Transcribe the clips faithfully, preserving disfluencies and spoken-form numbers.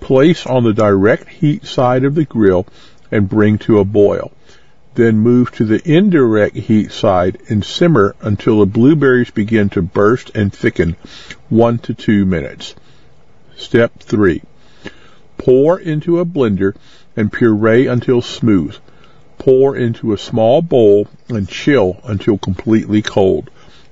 Place on the direct heat side of the grill and bring to a boil. Then move to the indirect heat side and simmer until the blueberries begin to burst and thicken, one to two minutes. Step three. Pour into a blender and puree until smooth. Pour into a small bowl and chill until completely cold.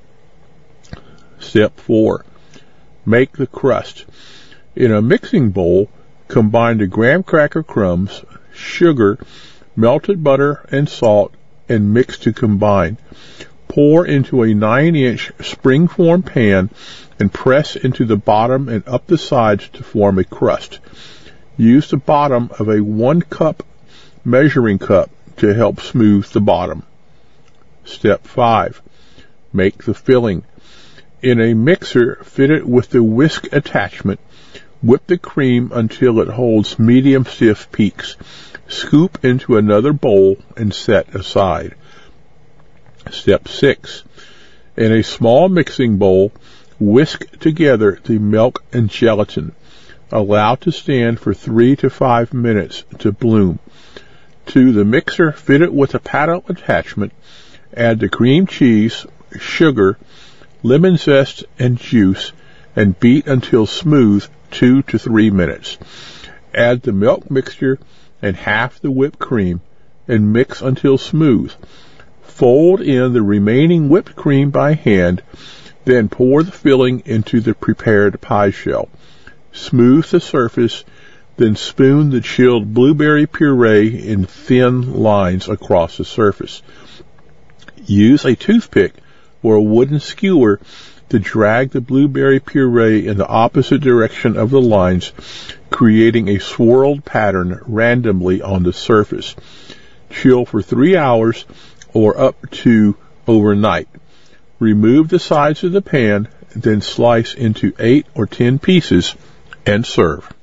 Step four. Make the crust. In a mixing bowl, combine the graham cracker crumbs, sugar, melted butter, and salt, and mix to combine. Pour into a nine inch spring-form pan and press into the bottom and up the sides to form a crust. Use the bottom of a one cup measuring cup to help smooth the bottom. Step five. Make the filling. In a mixer fitted with the whisk attachment, whip the cream until it holds medium stiff peaks. Scoop into another bowl and set aside. Step six. In a small mixing bowl, whisk together the milk and gelatin. Allow to stand for three to five minutes to bloom. To the mixer fitted with a paddle attachment, add the cream cheese, sugar, lemon zest, and juice, and beat until smooth two to three minutes. Add the milk mixture and half the whipped cream and mix until smooth. Fold in the remaining whipped cream by hand, then pour the filling into the prepared pie shell. Smooth the surface, then spoon the chilled blueberry puree in thin lines across the surface. Use a toothpick or a wooden skewer to drag the blueberry puree in the opposite direction of the lines, creating a swirled pattern randomly on the surface. Chill for three hours or up to overnight. Remove the sides of the pan, then slice into eight or ten pieces and serve.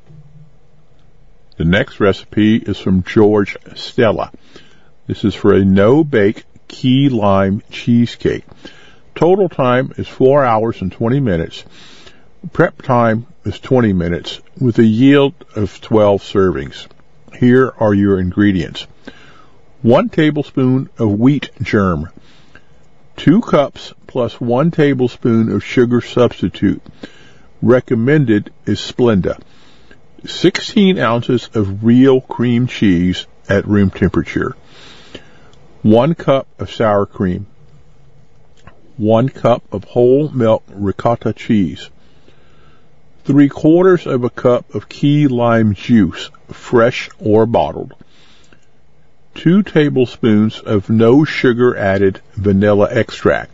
The next recipe is from George Stella. This is for a no-bake key lime cheesecake. Total time is four hours and twenty minutes. Prep time is twenty minutes with a yield of twelve servings. Here are your ingredients. One tablespoon of wheat germ. Two cups plus one tablespoon of sugar substitute. Recommended is Splenda. sixteen ounces of real cream cheese at room temperature. One cup of sour cream. One cup of whole milk ricotta cheese. Three quarters of a cup of key lime juice, fresh or bottled. Two tablespoons of no sugar added vanilla extract.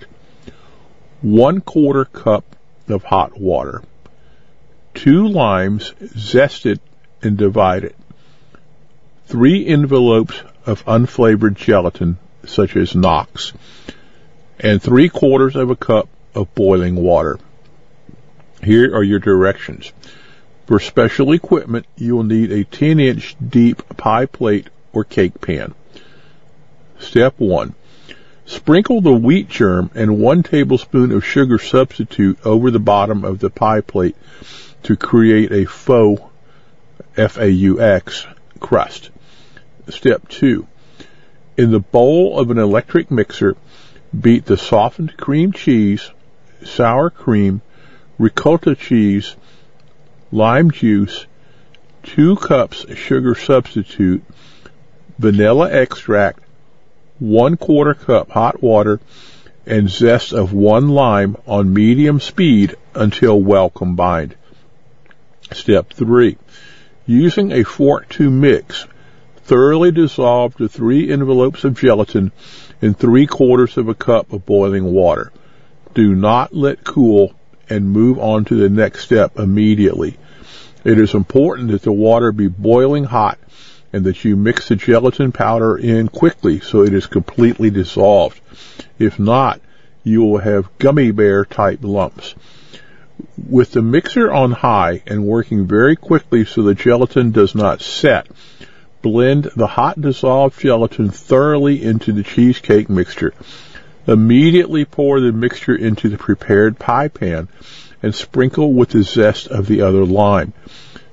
One quarter cup of hot water. Two limes zested and divided. Three envelopes of unflavored gelatin, such as Knox, and three quarters of a cup of boiling water. Here are your directions. For special equipment, you will need a ten inch deep pie plate or cake pan. Step one. Sprinkle the wheat germ and one tablespoon of sugar substitute over the bottom of the pie plate to create a faux, F A U X, crust. Step two. In the bowl of an electric mixer, beat the softened cream cheese, sour cream, ricotta cheese, lime juice, two cups sugar substitute, vanilla extract, one quarter cup hot water, and zest of one lime on medium speed until well combined. Step three. Using a fork to mix, thoroughly dissolve the three envelopes of gelatin in three quarters of a cup of boiling water. Do not let cool and move on to the next step immediately. It is important that the water be boiling hot and that you mix the gelatin powder in quickly so it is completely dissolved. If not, you will have gummy bear type lumps. With the mixer on high and working very quickly so the gelatin does not set, blend the hot dissolved gelatin thoroughly into the cheesecake mixture. Immediately pour the mixture into the prepared pie pan and sprinkle with the zest of the other lime.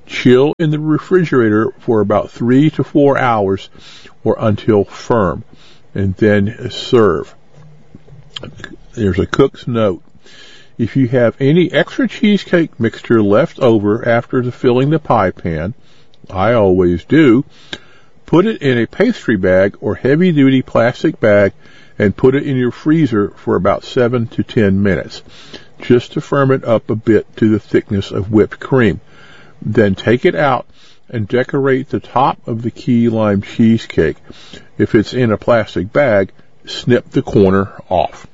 Chill in the refrigerator for about three to four hours or until firm, and then serve. There's a cook's note. If you have any extra cheesecake mixture left over after the filling the pie pan, I always do, put it in a pastry bag or heavy-duty plastic bag and put it in your freezer for about seven to ten minutes, just to firm it up a bit to the thickness of whipped cream. Then take it out and decorate the top of the key lime cheesecake. If it's in a plastic bag, snip the corner off.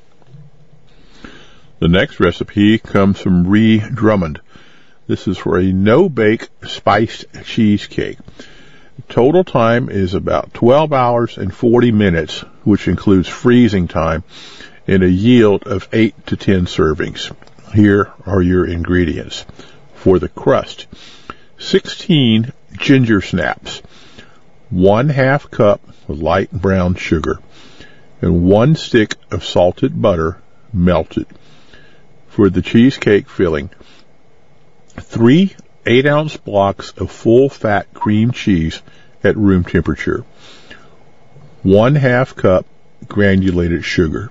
The next recipe comes from Ree Drummond. This is for a no-bake spiced cheesecake. Total time is about twelve hours and forty minutes, which includes freezing time, and a yield of eight to ten servings. Here are your ingredients. For the crust, sixteen ginger snaps, one half cup of light brown sugar, and one stick of salted butter melted. For the cheesecake filling, three eight-ounce blocks of full-fat cream cheese at room temperature, one half cup granulated sugar,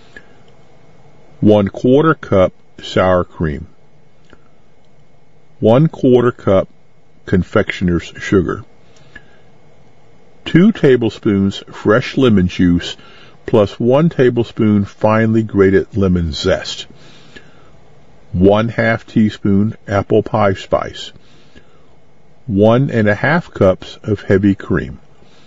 one quarter cup sour cream, one quarter cup confectioner's sugar, two tablespoons fresh lemon juice plus one tablespoon finely grated lemon zest, one half teaspoon apple pie spice, one and a half cups of heavy cream,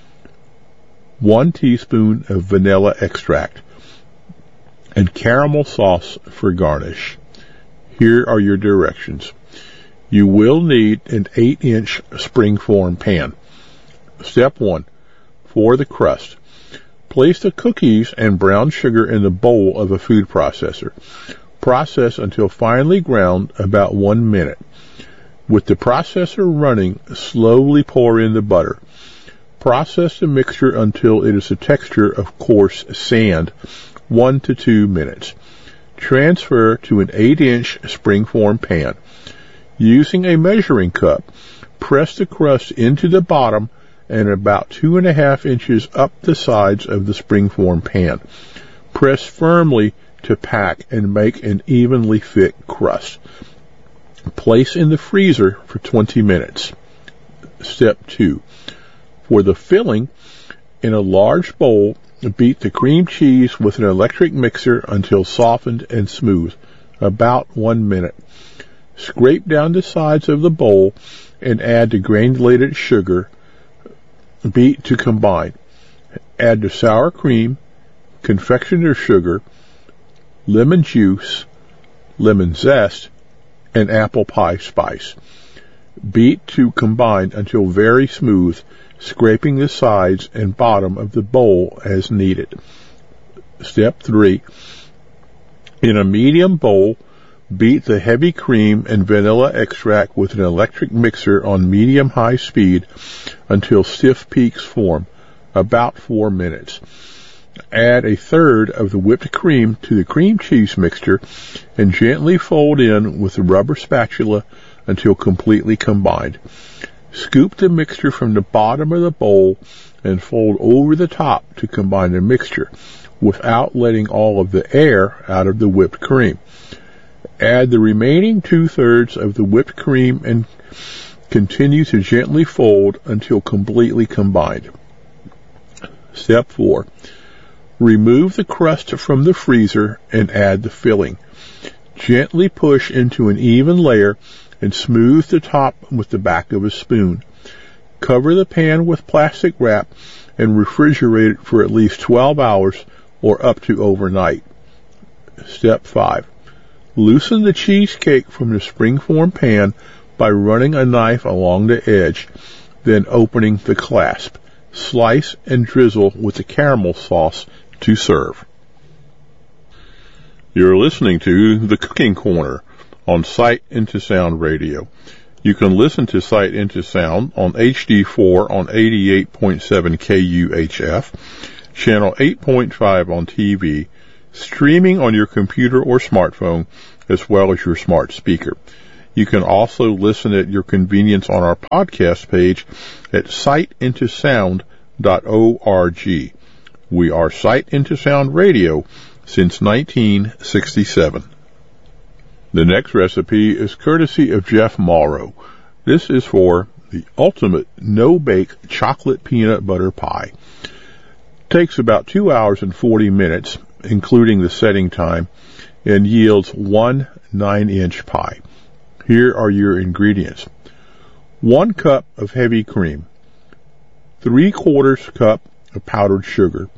one teaspoon of vanilla extract, and caramel sauce for garnish. Here are your directions. You will need an eight inch springform pan. Step one. For the crust, place the cookies and brown sugar in the bowl of a food processor. Process until finely ground, about one minute. With the processor running, slowly pour in the butter. Process the mixture until it is a texture of coarse sand, one to two minutes. Transfer to an eight inch springform pan. Using a measuring cup, press the crust into the bottom and about two and a half inches up the sides of the springform pan. Press firmly to pack and make an evenly thick crust. Place in the freezer for twenty minutes. Step two. For the filling, in a large bowl, beat the cream cheese with an electric mixer until softened and smooth, about one minute. Scrape down the sides of the bowl and add the granulated sugar. Beat to combine. Add the sour cream, confectioner's sugar, lemon juice, lemon zest, and apple pie spice. Beat to combine until very smooth, scraping the sides and bottom of the bowl as needed. Step three. In a medium bowl, beat the heavy cream and vanilla extract with an electric mixer on medium-high speed until stiff peaks form, about four minutes. Add a third of the whipped cream to the cream cheese mixture and gently fold in with a rubber spatula until completely combined. Scoop the mixture from the bottom of the bowl and fold over the top to combine the mixture without letting all of the air out of the whipped cream. Add the remaining two-thirds of the whipped cream and continue to gently fold until completely combined. Step four. Remove the crust from the freezer and add the filling. Gently push into an even layer and smooth the top with the back of a spoon. Cover the pan with plastic wrap and refrigerate it for at least twelve hours or up to overnight. Step five. Loosen the cheesecake from the springform pan by running a knife along the edge, then opening the clasp. Slice and drizzle with the caramel sauce to serve. You're listening to The Cooking Corner on Sight Into Sound Radio. You can listen to Sight Into Sound on H D four on eighty-eight point seven K U H F, channel eight point five on T V, streaming on your computer or smartphone, as well as your smart speaker. You can also listen at your convenience on our podcast page at sight into sound dot org. We are Sight into Sound Radio since nineteen sixty-seven. The next recipe is courtesy of Jeff Morrow. This is for the ultimate no-bake chocolate peanut butter pie. Takes about two hours and forty minutes, including the setting time, and yields one nine-inch pie. Here are your ingredients. One cup of heavy cream. Three quarters cup of powdered sugar.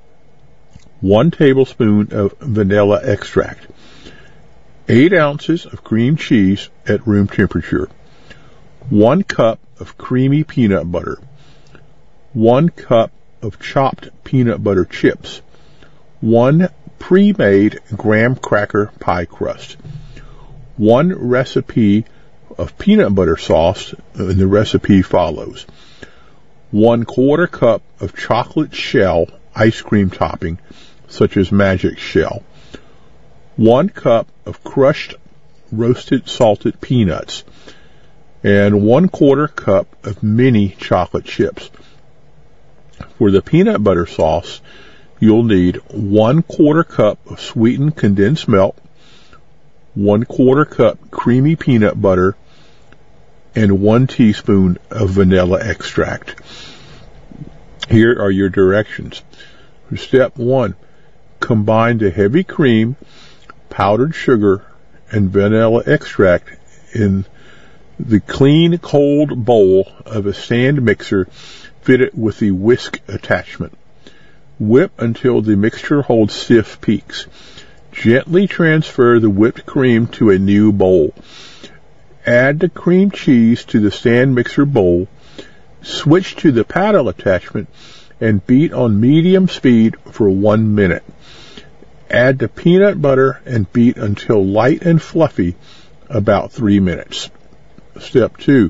One tablespoon of vanilla extract. Eight ounces of cream cheese at room temperature. One cup of creamy peanut butter. One cup of chopped peanut butter chips. One pre-made graham cracker pie crust. One recipe of peanut butter sauce, and the recipe follows. One quarter cup of chocolate shell ice cream topping, such as Magic Shell. One cup of crushed roasted salted peanuts. And one quarter cup of mini chocolate chips. For the peanut butter sauce, you'll need one quarter cup of sweetened condensed milk, one quarter cup creamy peanut butter, and one teaspoon of vanilla extract. Here are your directions. Step one, combine the heavy cream, powdered sugar, and vanilla extract in the clean, cold bowl of a stand mixer fitted with the whisk attachment. Whip until the mixture holds stiff peaks. Gently transfer the whipped cream to a new bowl. Add the cream cheese to the stand mixer bowl. Switch to the paddle attachment and beat on medium speed for one minute. Add the peanut butter and beat until light and fluffy, about three minutes. Step two.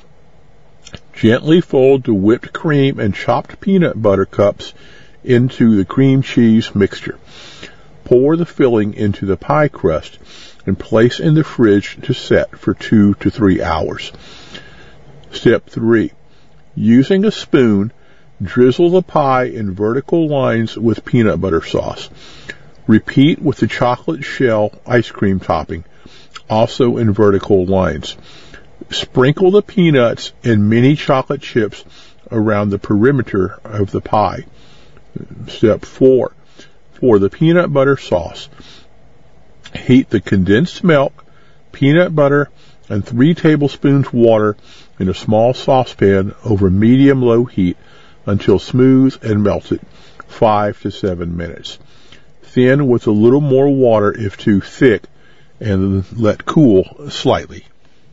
Gently fold the whipped cream and chopped peanut butter cups into the cream cheese mixture. Pour the filling into the pie crust and place in the fridge to set for two to three hours. Step three. Using a spoon, drizzle the pie in vertical lines with peanut butter sauce. Repeat with the chocolate shell ice cream topping, also in vertical lines. Sprinkle the peanuts and mini chocolate chips around the perimeter of the pie. Step four. For the peanut butter sauce, heat the condensed milk, peanut butter, and three tablespoons water in a small saucepan over medium-low heat until smooth and melted, five to seven minutes. Thin with a little more water if too thick, and let cool slightly.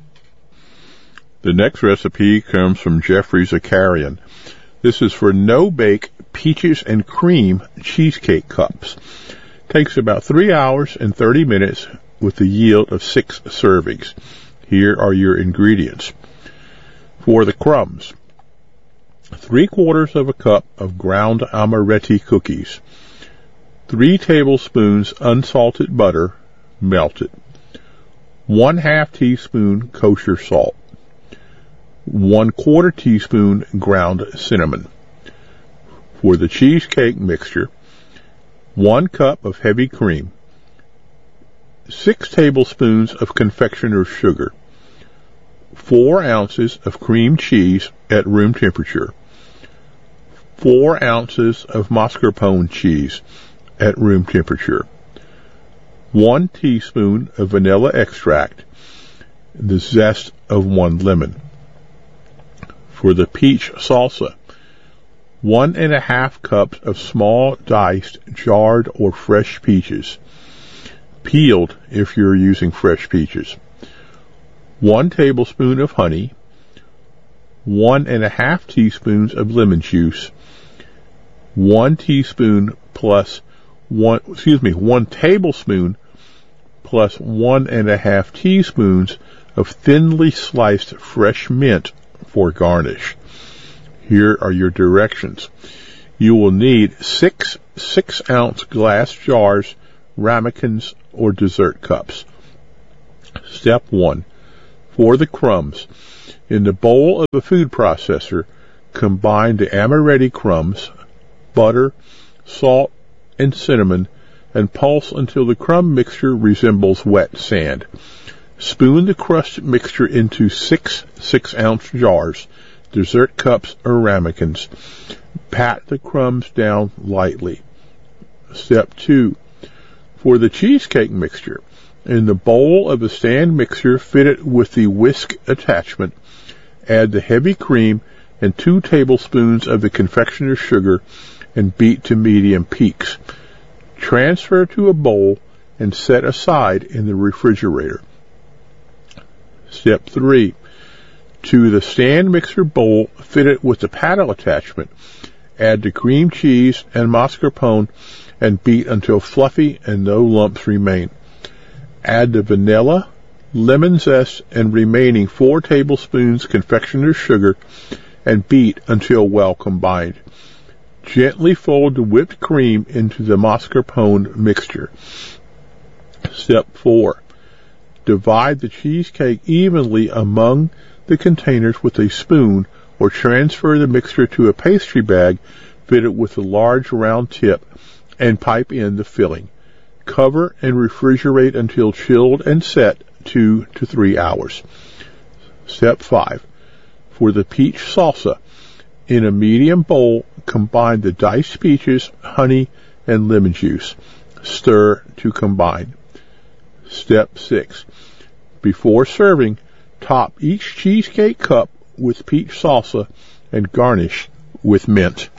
The next recipe comes from Jeffrey Zakarian. This is for no-bake peaches and cream cheesecake cups. Takes about three hours and thirty minutes with a yield of six servings. Here are your ingredients. For the crumbs, three quarters of a cup of ground amaretti cookies, three tablespoons unsalted butter, melted, one half teaspoon kosher salt, one quarter teaspoon ground cinnamon. For the cheesecake mixture, one cup of heavy cream, six tablespoons of confectioner's sugar, four ounces of cream cheese at room temperature, four ounces of mascarpone cheese at room temperature, one teaspoon of vanilla extract, the zest of one lemon. For the peach salsa, one and a half cups of small diced, jarred, or fresh peaches, peeled if you're using fresh peaches, one tablespoon of honey, one and a half teaspoons of lemon juice, one teaspoon plus one, excuse me, one tablespoon plus one and a half teaspoons of thinly sliced fresh mint for garnish. Here are your directions. You will need six six-ounce glass jars, ramekins, or dessert cups. Step one. For the crumbs, in the bowl of a food processor, combine the amaretti crumbs, butter, salt, and cinnamon, and pulse until the crumb mixture resembles wet sand. Spoon the crust mixture into six six-ounce jars, dessert cups or ramekins. Pat the crumbs down lightly. Step two. For the cheesecake mixture, in the bowl of a stand mixer fitted with the whisk attachment, add the heavy cream and two tablespoons of the confectioner's sugar and beat to medium peaks. Transfer to a bowl and set aside in the refrigerator. Step three. To the stand mixer bowl fitted with the paddle attachment, add the cream cheese and mascarpone and beat until fluffy and no lumps remain. Add the vanilla, lemon zest, and remaining four tablespoons confectioner's sugar and beat until well combined. Gently fold the whipped cream into the mascarpone mixture. Step four. Divide the cheesecake evenly among the containers with a spoon or transfer the mixture to a pastry bag fitted with a large round tip and pipe in the filling. Cover and refrigerate until chilled and set two to three hours. Step five. For the peach salsa, in a medium bowl, combine the diced peaches, honey, and lemon juice. Stir to combine. Step six. Before serving, top each cheesecake cup with peach salsa and garnish with mint.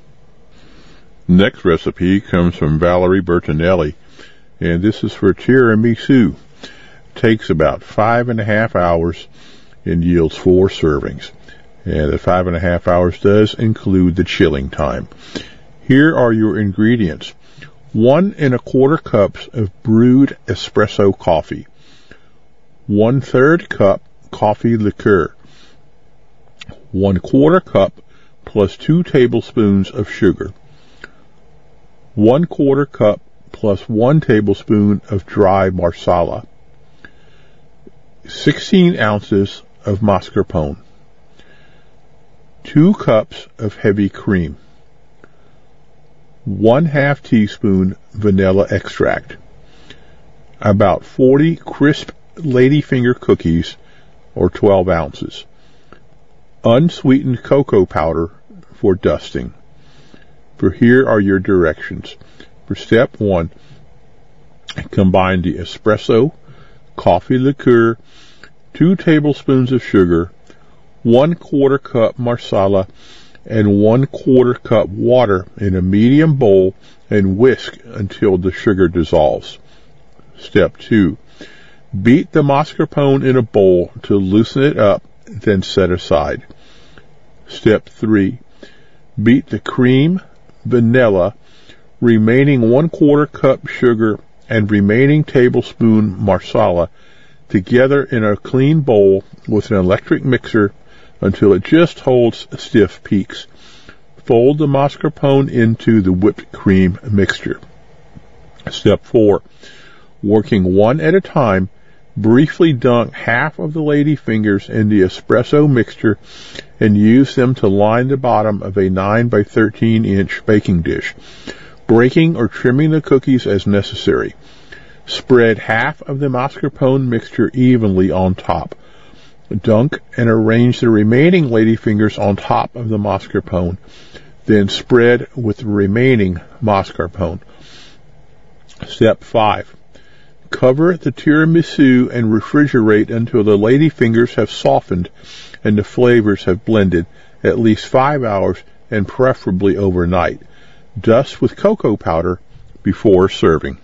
Next recipe comes from Valerie Bertinelli, and this is for tiramisu. Takes about five and a half hours and yields four servings. And the five and a half hours does include the chilling time. Here are your ingredients. One and a quarter cups of brewed espresso coffee. One third cup coffee liqueur. One quarter cup plus two tablespoons of sugar. One quarter cup plus one tablespoon of dry marsala. Sixteen ounces of mascarpone. Two cups of heavy cream. One half teaspoon vanilla extract. About forty crisp ladyfinger cookies, or twelve ounces. Unsweetened cocoa powder for dusting. For here are your directions. For step one, combine the espresso, coffee liqueur, two tablespoons of sugar, one quarter cup marsala, and one quarter cup water in a medium bowl and whisk until the sugar dissolves. Step two, beat the mascarpone in a bowl to loosen it up, then set aside. Step three, beat the cream, vanilla, remaining one quarter cup sugar, and remaining tablespoon marsala together in a clean bowl with an electric mixer until it just holds stiff peaks. Fold the mascarpone into the whipped cream mixture. Step four, working one at a time, briefly dunk half of the ladyfingers in the espresso mixture and use them to line the bottom of a nine by thirteen inch baking dish, breaking or trimming the cookies as necessary. Spread half of the mascarpone mixture evenly on top. Dunk and arrange the remaining ladyfingers on top of the mascarpone. Then spread with the remaining mascarpone. Step five. Cover the tiramisu and refrigerate until the ladyfingers have softened and the flavors have blended, at least five hours and preferably overnight. Dust with cocoa powder before serving.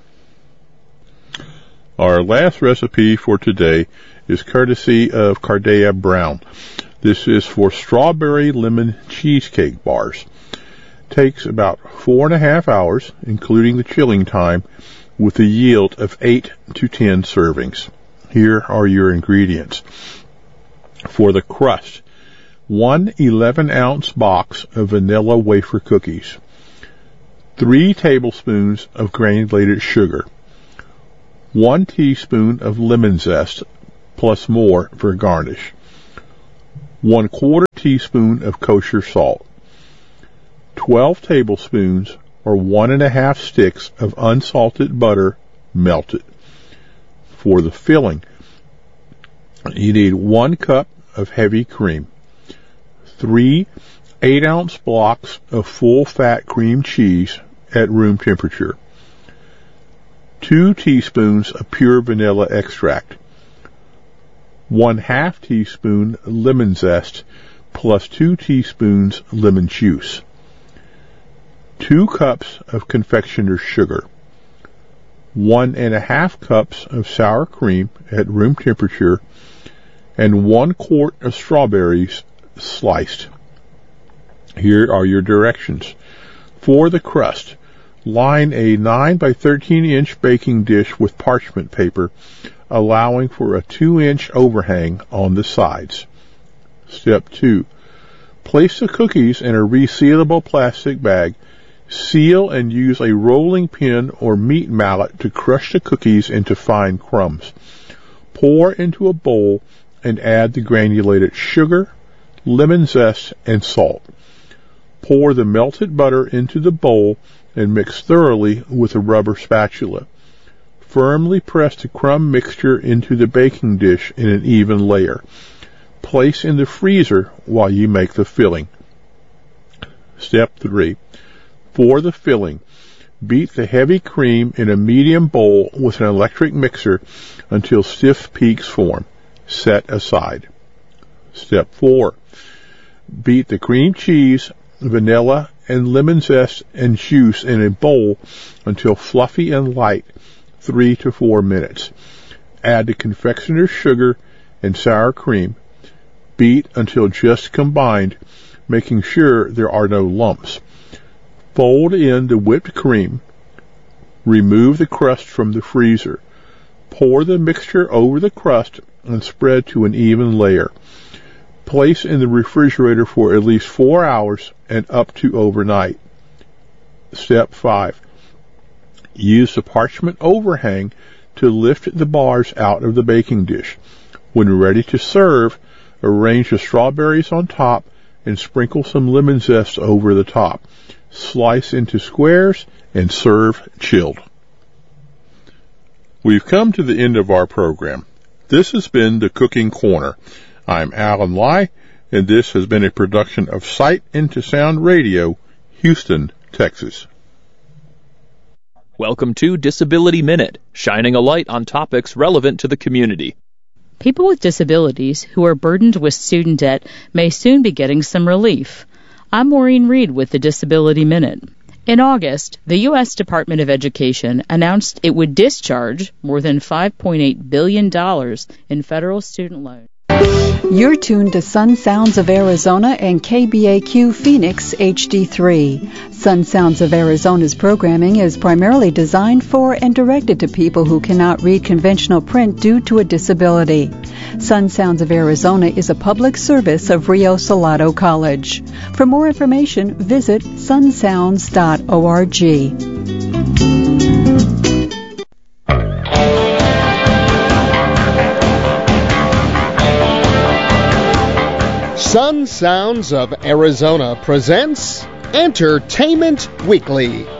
Our last recipe for today is courtesy of Cardea Brown. This is for strawberry lemon cheesecake bars. Takes about four and a half hours, including the chilling time, with a yield of eight to ten servings. Here are your ingredients. For the crust, one eleven ounce box of vanilla wafer cookies, three tablespoons of granulated sugar, one teaspoon of lemon zest, plus more for garnish. One quarter teaspoon of kosher salt. Twelve tablespoons or one and a half sticks of unsalted butter melted. For the filling, you need one cup of heavy cream, three eight ounce blocks of full fat cream cheese at room temperature, two teaspoons of pure vanilla extract, one half teaspoon lemon zest plus two teaspoons lemon juice, two cups of confectioner's sugar, one and a half cups of sour cream at room temperature, and one quart of strawberries sliced. Here are your directions. For the crust, line a nine by thirteen inch baking dish with parchment paper, allowing for a two inch overhang on the sides. Step two. Place the cookies in a resealable plastic bag. Seal and use a rolling pin or meat mallet to crush the cookies into fine crumbs. Pour into a bowl and add the granulated sugar, lemon zest, and salt. Pour the melted butter into the bowl and mix thoroughly with a rubber spatula. Firmly press the crumb mixture into the baking dish in an even layer. Place in the freezer while you make the filling. Step three. For the filling, beat the heavy cream in a medium bowl with an electric mixer until stiff peaks form. Set aside. Step four. Beat the cream cheese, vanilla, and lemon zest and juice in a bowl until fluffy and light, three to four minutes. Add the confectioner's sugar and sour cream. Beat until just combined, making sure there are no lumps. Fold in the whipped cream. Remove the crust from the freezer. Pour the mixture over the crust and spread to an even layer. Place in the refrigerator for at least four hours and up to overnight. Step five. Use the parchment overhang to lift the bars out of the baking dish. When ready to serve, arrange the strawberries on top and sprinkle some lemon zest over the top. Slice into squares and serve chilled. We've come to the end of our program. This has been the Cooking Corner. I'm Alan Lai, and this has been a production of Sight into Sound Radio, Houston, Texas. Welcome to Disability Minute, shining a light on topics relevant to the community. People with disabilities who are burdened with student debt may soon be getting some relief. I'm Maureen Reed with the Disability Minute. In August, the U S Department of Education announced it would discharge more than five point eight billion dollars in federal student loans. You're tuned to Sun Sounds of Arizona and K B A Q Phoenix H D three. Sun Sounds of Arizona's programming is primarily designed for and directed to people who cannot read conventional print due to a disability. Sun Sounds of Arizona is a public service of Rio Salado College. For more information, visit sun sounds dot org. Sun Sounds of Arizona presents Entertainment Weekly.